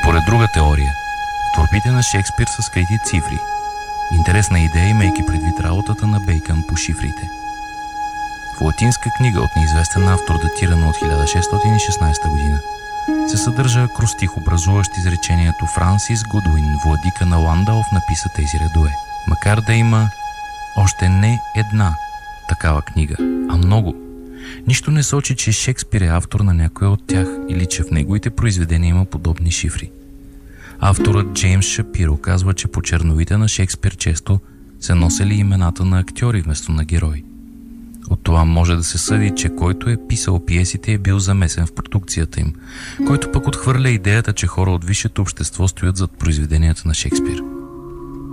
Според друга теория, в творбите на Шекспир са скрити цифри. Интересна идея, имайки предвид работата на Бейкън по шифрите. В латинска книга от неизвестен автор, датирана от 1616 година, се съдържа акростих, образуващ изречението Франсис Гудуин, владика на Ландалф, написа тези редове. Макар да има още не една такава книга, а много, нищо не сочи, че Шекспир е автор на някоя от тях или че в неговите произведения има подобни шифри. Авторът Джеймс Шапиро казва, че по черновите на Шекспир често се носели имената на актьори вместо на герои. От това може да се съди, че който е писал пиесите е бил замесен в продукцията им, който пък отхвърля идеята, че хора от висшето общество стоят зад произведенията на Шекспир.